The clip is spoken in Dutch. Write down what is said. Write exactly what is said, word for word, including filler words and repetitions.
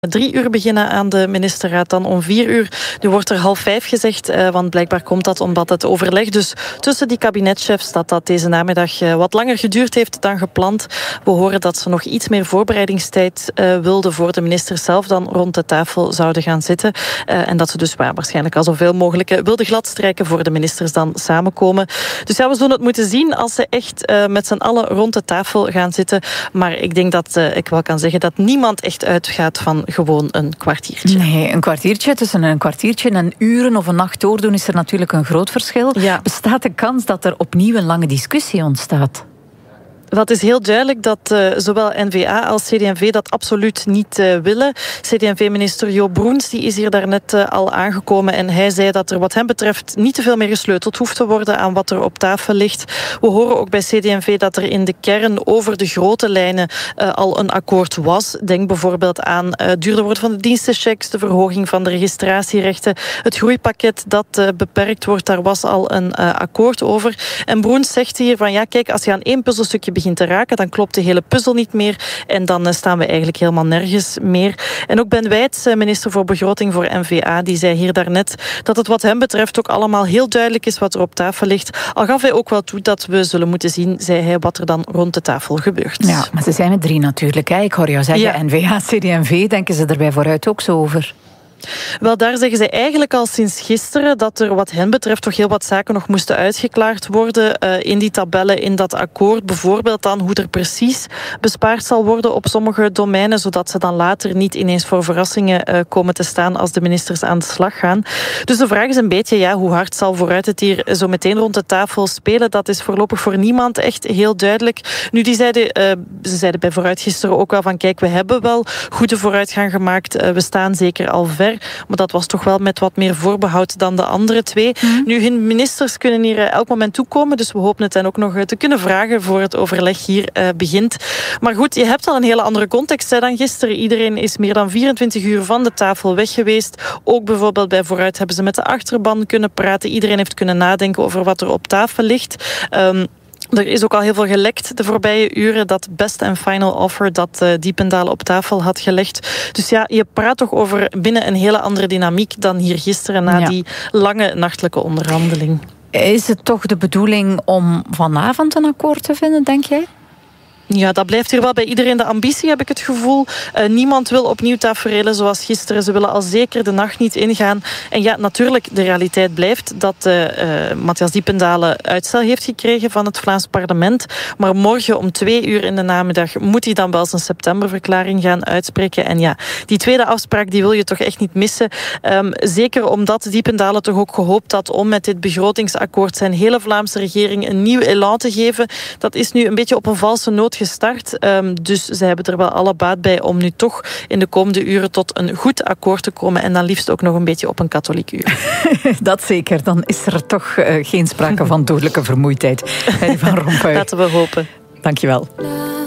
drie uur beginnen aan de ministerraad, dan om vier uur. Nu wordt er half vijf gezegd, eh, want blijkbaar komt dat omdat het overleg dus tussen die kabinetchefs, dat dat deze namiddag eh, wat langer geduurd heeft dan gepland. We horen dat ze nog iets meer voorbereidingstijd eh, wilden voor de ministers zelf dan rond de tafel zouden gaan zitten. Uh, en dat ze dus waar, waarschijnlijk al zoveel mogelijk uh, wilden gladstrijken voor de ministers dan samenkomen. Dus ja, we zullen het moeten zien als ze echt uh, met z'n allen rond de tafel gaan zitten. Maar ik denk dat uh, ik wel kan zeggen dat niemand echt uitgaat van gewoon een kwartiertje. Nee, een kwartiertje. Tussen een kwartiertje en uren of een nacht doordoen is er natuurlijk een groot verschil. Ja. Bestaat de kans dat er opnieuw een lange discussie ontstaat? Wel, het is heel duidelijk dat uh, zowel N V A als C D en V dat absoluut niet uh, willen. C D en V-minister Jo Broens die is hier daarnet uh, al aangekomen en hij zei dat er wat hem betreft niet te veel meer gesleuteld hoeft te worden aan wat er op tafel ligt. We horen ook bij C D en V dat er in de kern over de grote lijnen uh, al een akkoord was. Denk bijvoorbeeld aan uh, het duurder worden van de dienstenchecks, de verhoging van de registratierechten, het groeipakket dat uh, beperkt wordt, daar was al een uh, akkoord over. En Broens zegt hier van ja, kijk, als je aan één puzzelstukje begint begint te raken, dan klopt de hele puzzel niet meer en dan uh, staan we eigenlijk helemaal nergens meer. En ook Ben Wijts, minister voor Begroting voor N V A, die zei hier daarnet dat het wat hem betreft ook allemaal heel duidelijk is wat er op tafel ligt. Al gaf hij ook wel toe dat we zullen moeten zien, zei hij, wat er dan rond de tafel gebeurt. Ja, maar ze zijn met drie natuurlijk. Hè. Ik hoor jou zeggen, ja. N V A, C D en V, denken ze er bij vooruit ook zo over? Wel, daar zeggen ze eigenlijk al sinds gisteren dat er wat hen betreft toch heel wat zaken nog moesten uitgeklaard worden uh, in die tabellen, in dat akkoord. Bijvoorbeeld dan hoe er precies bespaard zal worden op sommige domeinen, zodat ze dan later niet ineens voor verrassingen uh, komen te staan als de ministers aan de slag gaan. Dus de vraag is een beetje, ja, hoe hard zal vooruit het hier zo meteen rond de tafel spelen? Dat is voorlopig voor niemand echt heel duidelijk. Nu, die zeiden, uh, ze zeiden bij vooruit gisteren ook wel van, kijk, we hebben wel goede vooruitgang gemaakt. Uh, we staan zeker al ver. Maar dat was toch wel met wat meer voorbehoud dan de andere twee. Mm. Nu, hun ministers kunnen hier elk moment toekomen, dus we hopen het dan ook nog te kunnen vragen voor het overleg hier uh, begint. Maar goed, je hebt al een hele andere context hè, dan gisteren. Iedereen is meer dan vierentwintig uur van de tafel weg geweest. Ook bijvoorbeeld bij Vooruit hebben ze met de achterban kunnen praten. Iedereen heeft kunnen nadenken over wat er op tafel ligt. Um, Er is ook al heel veel gelekt de voorbije uren dat Best and Final Offer dat uh, Diependalen op tafel had gelegd. Dus ja, je praat toch over binnen een hele andere dynamiek dan hier gisteren na ja. die lange nachtelijke onderhandeling. Is het toch de bedoeling om vanavond een akkoord te vinden, denk jij? Ja, dat blijft hier wel bij iedereen de ambitie, heb ik het gevoel. Uh, niemand wil opnieuw taferelen zoals gisteren. Ze willen al zeker de nacht niet ingaan. En ja, natuurlijk, de realiteit blijft dat uh, uh, Matthias Diependalen uitstel heeft gekregen van het Vlaams parlement. Maar morgen om twee uur in de namiddag moet hij dan wel zijn septemberverklaring gaan uitspreken. En ja, die tweede afspraak die wil je toch echt niet missen. Um, zeker omdat Diependalen toch ook gehoopt had om met dit begrotingsakkoord zijn hele Vlaamse regering een nieuw elan te geven. Dat is nu een beetje op een valse noot gestart. Um, dus ze hebben er wel alle baat bij om nu toch in de komende uren tot een goed akkoord te komen en dan liefst ook nog een beetje op een katholiek uur. Dat zeker. Dan is er toch uh, geen sprake van dodelijke vermoeidheid. Van Rompuy. Laten we hopen. Dankjewel.